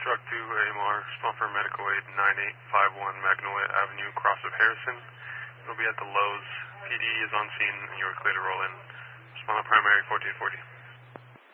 Truck 2 AMR, respond for medical aid 9851 Magnolia Avenue, cross of Harrison. It'll be at the Lowe's. PD is on scene and you are clear to roll in. Respond to primary 1440.